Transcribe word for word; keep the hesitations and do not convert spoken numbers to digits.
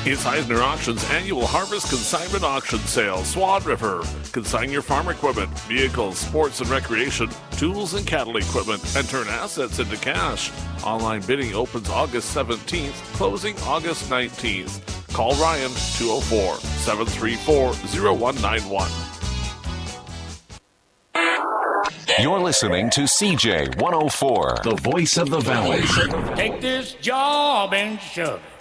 It's Eisner Auctions annual Harvest Consignment Auction Sale, Swan River. Consign your farm equipment, vehicles, sports and recreation, tools and cattle equipment, and turn assets into cash. Online bidding opens August seventeenth, closing August nineteenth. Call Ryan, two oh four, seven three four, oh one nine one. You're listening to C J one oh four, the voice of the Valley. Take this job and shove it.